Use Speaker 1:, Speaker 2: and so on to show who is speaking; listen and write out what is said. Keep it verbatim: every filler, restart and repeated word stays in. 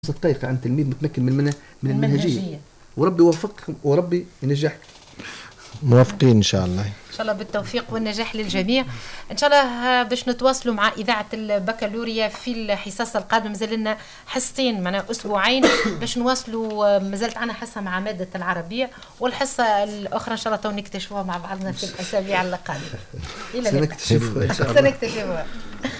Speaker 1: دقائق عن تلميذ متمكن من من, من المنهجية. المنهجية وربي يوفقكم وربي ينجحك.
Speaker 2: موافقين إن شاء الله.
Speaker 3: إن شاء الله بالتوفيق والنجاح للجميع. إن شاء الله باش نتواصلوا مع إذاعة البكالوريا في الحصص القادمة. مازال لنا حصتين معنا أسبوعين باش نواصلوا. مازالت عنا حصة مع مادة العربية والحصة الأخرى إن شاء الله تو نكتشفوها مع بعضنا في الأسابيع القادمة.
Speaker 1: سنكتشفها إن شاء الله.
Speaker 3: سنكتشفوها.